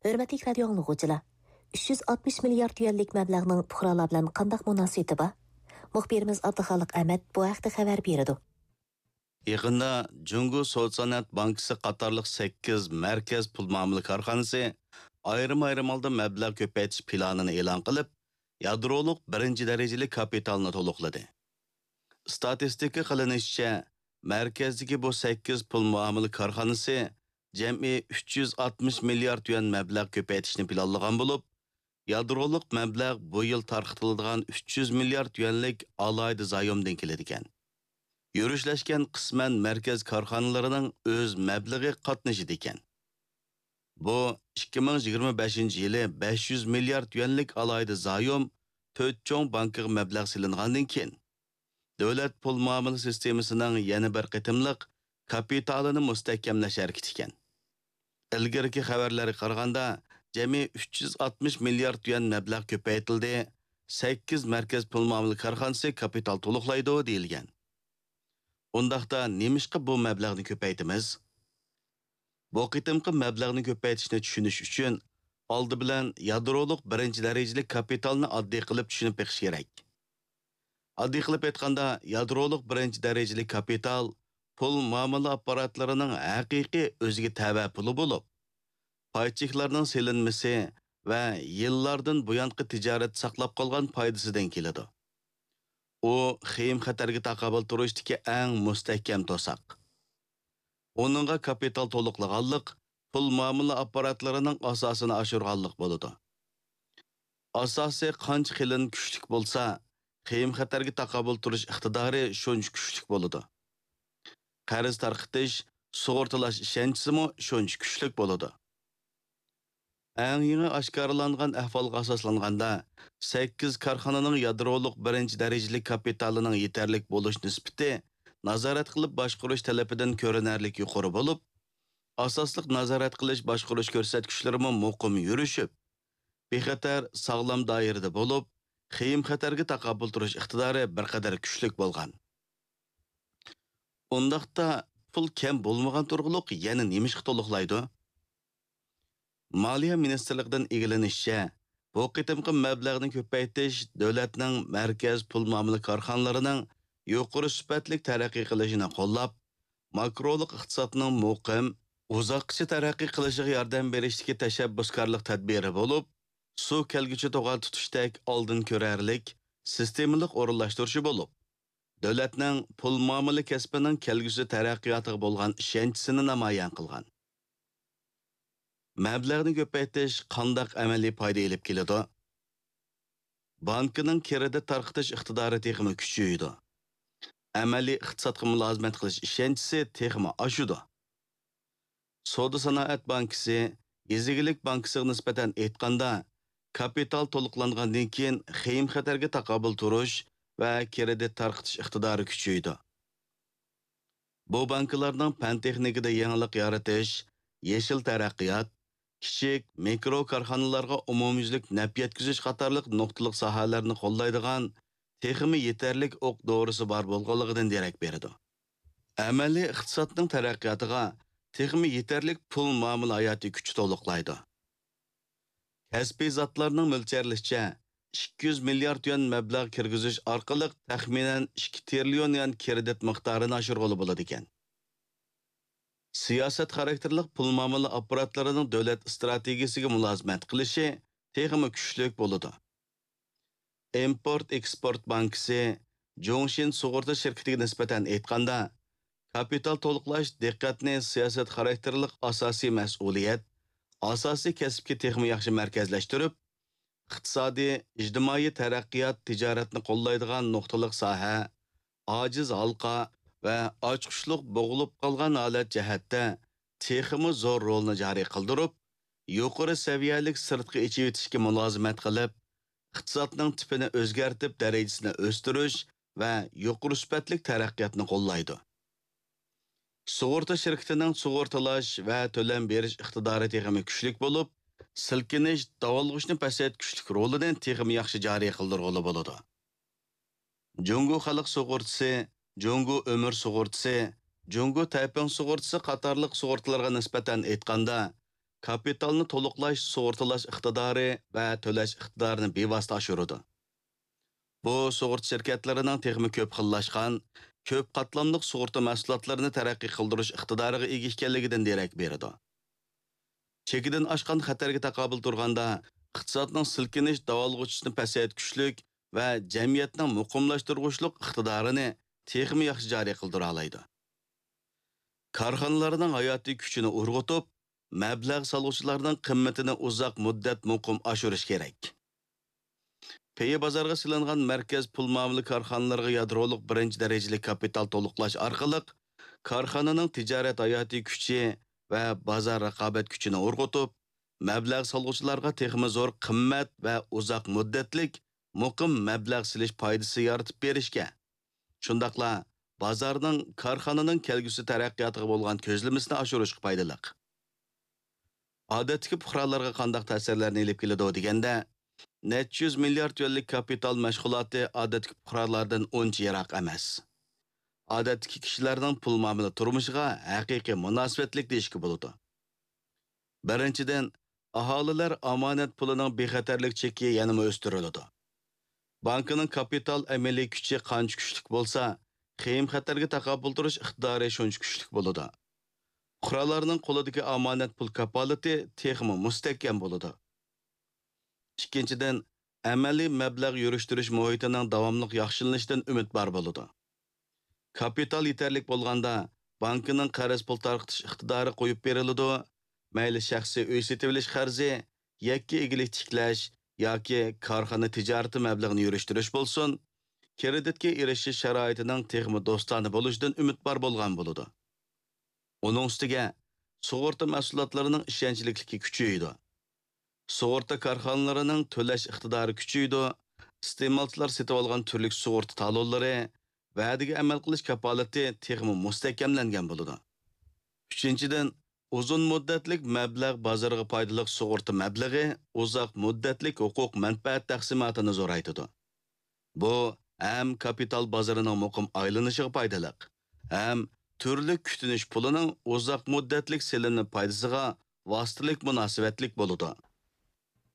Hörmətli radio anlıqçılar, 360 milyard yuanlik məbləğnin puhralar bilan qandaq münasibəti var? Muxbirimiz Abduxaliq Ahmad bu haqda xəbər berdi. Yaqında Jungo Sosanat Bankası qatarlıq 8 mərkəz pul muamele karxanası ayrım-ayrım halda məbləğ köpəytiş planını elan qılıb, yadroluq birinci dərəcəli kapitalını toluqladı. Statistika qilinishicha, mərkəzdəki bu 8 pul muamele karxanası cəmi 360 milyard yuan məbləğ köpəytishni planlagan bo'lib, yadroluq məbləğ bu yil tarqıtıladigan 300 milyard yuanlik alayda zayomdan keladigan. Yürüşləşkən qismən mərkəz karxanalarının öz məbləği qatnaşıdı ekan. Bu 2025 yılı 500 milyard yuanlik alayda zayom 4 çoğ bankıga məbləğ silingandan keyin dövlət pul muamele sistemasining yana bir qitimliq kapitalini mustahkamlash harakati ekan. Ilgirki xabarlarga qaraganda cəmi 360 milyard yuan məbləğ köpəytildi, 8 mərkəz pul muamele karxanası kapital to'liqlaydi deyilgan. Ondaqda nemişqi bu məbləğni köpəytimiz? Bu qitimqi məbləğni köpəytishni tushunish uchun oldi bilan yadroluq birinchi darajali kapitalni oddiy qilib tushunib beqish kerak. Oddiy qilib aytganda, yadroluq birinchi darajali kapital pul muomala apparatlarining haqiqiy o'ziga tava puli bo'lib, paychiqlarning silinmasi va yillardan buyanqi tijorat saqlab qolgan foydasidan keladi. O, xeyim xatarga taqobil turishdagi eng mustahkam to'saq. Onunğa kapital to'liqlaganlik pul muomala apparatlarining asosini oshirganlik bo'ladi. Asosi qancha qilin kuchlik bo'lsa, xeyim xatarga taqobil turish iqtidori shuncha kuchlik bo'ladi. Qarz tarqitish, sug'urtalash ishonchimi shuncha kuchlik bo'ladi. Eng yangi oshkorlangan ahvolga asoslanganda 8 korxonaning yadroluq birinchi darajali kapitalining yetarlik bo'lish nisbati nazorat qilib boshqarish talabidan ko'rinarli yuqori bo'lib, asosliq nazorat qilish boshqarish ko'rsatkichlarimi muqim yurishib, bexatar sog'lom doirada bo'lib, xeyim xatarga taqobil turish iqtidori bir qadar kuchlik bo'lgan. Undaqda pul kam bo'lmagan turg'uliq yana nemishqa to'liqlaydi? Maliya Ministerligidan egilanishicha, bu qitimqi məbləğni köpəytish davlatning mərkəz pul muomala korxonalarining yuqori sifatlik taraqqiy qilishini qo'llab, makroliq iqtisodning muqim, uzoqcha taraqqiy qilishiga yordam berishdagi tashabbuskorlik tadbiri bo'lib, suv kelguchi to'g'al tutishdek oldin ko'rarlik, sistemalik o'rinlashtirishi bo'lib, davlatning pul muomala kasbining kelgusi taraqqiyotiga bo'lgan ishonchisini namoyon qilgan. Məbləğni köpəytish qandaq əməli foyda elib keladi? Bankining kredit tarqitish iqtidori texmi kuchaydi. Əməli iqtisodga mulozimat qilish ishonchisi texmi oshadi. Savdo sanoat bankasi, Yezigilik bankasiga nisbatan aytganda, kapital to'liqlangandan keyin xeyim xatarga taqobil turish va kredit tarqitish iqtidori kuchaydi. Bu banklarning fan texnikada yangilik yaratish, yeshil taraqqiyot, kichik mikro korxonalarga umumyuzlik naf yetkazish qatorliq nuqtaliq sohalarni qo'llaydigan texmi yetarlik o'q do'risi bor bo'lganligidan derak beradi. Amaliy iqtisodning taraqqiyotiga texmi yetarlik pul muomala hayoti kuchi to'liqlaydi. Kasbiy zotlarning mo'ljallashicha 200 milyard yuan mablag' kirgizish orqali taxminan 2 trillion yuan kredit miqdorini oshirg'ili bo'ladi ekan. Siyosat xarakterlik pul muomala apparatlarining davlat strategiyasiga mulozimat qilishi texmi kuchlik bo'ladi. Import-Export bankasi Jongshin sug'urta shirkatiga nisbatan aytganda, kapital to'liqlash diqqatni siyosat xarakterlik asosiy mas'uliyat, asosiy kasbga texmi yaxshi markazlashtirib, iqtisodiy, ijtimoiy taraqqiyot tijoratni qo'llaydigan nuqtaliq soha, ojiz halqa va ochqishliq bo'g'ilib qolgan holat jihatda texmi zo'r rolni joriy qildirib, yuqori saviyalik sirtqi ichib etishga mulozimat qilib, iqtisodning tipini o'zgartib darajasini o'stirish va yuqori sifatlik taraqqiyotni qo'llaydi. Sug'urta shirkatining sug'urtalash va to'lam berish iqtidori texmi kuchlik bo'lib, silkinish, davolg'ishni pasaytishlik rolidan texmi yaxshi joriy qildirg'ili bo'ladi. Jungo xalq sug'urtasi, Jungo ömür sug'urtasi, Jungo Tayping sug'urtasi qatorliq sug'urtalarga nisbatan aytganda, kapitalni to'liqlash, sug'urtalash iqtidori va to'lash iqtidorini bevosita oshiradi. Bu sug'urta shirkatlarining texmi ko'p xillashgan, ko'p qatlamli sug'urta mahsulotlarini taraqqiy qildirish iqtidoriga ega ekanligidan derak beradi. Chekidan oshgan xatarga taqobil turganda, iqtisodning silkinish davolg'uchisini pasaytguchlik va jamiyatning muqimlashtirg'uchlik iqtidorini texmi yaxshi joriy qildira oladi. Korxonalarning hayotiy kuchini urg'utib, mablag' solg'uvchilarning qimmatini uzoq muddat muqim oshirish kerak. Peyi bozorga silingan markaz pul muomala korxonalarga yadroliq birinchi darajali kapital to'liqlash orqali korxonaning tijorat hayotiy kuchi va bozor raqobat kuchini urg'utib, mablag' solg'uvchilarga texmi zo'r qimmat va uzoq muddatlik muqim mablag' silish foydasi yaratib berishga, shundaqla bozorning korxonaning kelgusi taraqqiyotiga bo'lgan ko'zlamasini oshirishga foydali. Odatdagi fuqarolarga qanday ta'sirlarni olib keladi deganda, necha yuz milliard yuanlik kapital mashg'uloti odatdagi fuqarolardan uncha yiroq emas. Odatdagi kishilarning pul muomala turmushiga haqiqiy munosabatlik deyishga bo'ladi. Birinchidan, aholilar omonat pulining bexatarlik cheki yanada o'stiriladi. Bankining kapital amaliy kuchi qancha kuchli bo'lsa, xeyim xatarga taqobil turish iqtidori shuncha kuchli bo'ladi. Fuqarolarning qo'lidagi omonat pul kapolati texmi mustahkam bo'ladi. Ikkinchidan, amaliy mablag' yurishtirish muhitining davomli yaxshilanishidan umidvor bo'ladi. Kapital yetarlik bo'lganda, bankining qarz pul tarqitish iqtidori qo'yib beriladi. Mayli shaxsiy uy sotib olish qarzi, yoki egilik tiklash yoki korxona tijorati mablag'ini yurishtirish bo'lsin, kreditga erishish sharoitining texmi do'stona bo'lishidan umidvor bo'lgan bo'ladi. Uning ustiga sug'urta mahsulotlarining ishonchlikligi kuchaydi. Sug'urta korxonalarining to'lash iqtidori kuchaydi. Iste'molchilar sotib olgan turli sug'urta talonlari va'daga amal qilish kapolati texmi mustahkamlangan bo'ladi. Uchinchidan, uzun muddatlik mablag' bozoriga foydali sug'urta mablag'i uzoq muddatlik huquq manfaat taqsimotini zo'raytadi. Bu ham kapital bozorining muqim aylanishiga foydali, ham turli kutinish pulining uzoq muddatlik silinib foydasiga vositalik munosabatlik bo'ladi.